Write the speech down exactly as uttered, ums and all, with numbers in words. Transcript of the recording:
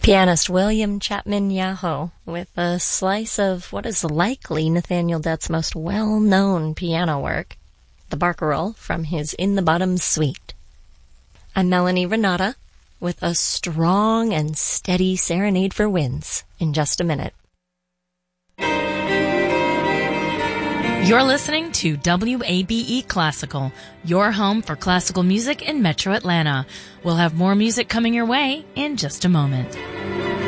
Pianist William Chapman Yahoo with a slice of what is likely Nathaniel Dett's most well-known piano work, the Barcarolle from his In the Bottom Suite. I'm Melanie Renata with a strong and steady serenade for winds in just a minute. You're listening to W A B E Classical, your home for classical music in Metro Atlanta. We'll have more music coming your way in just a moment.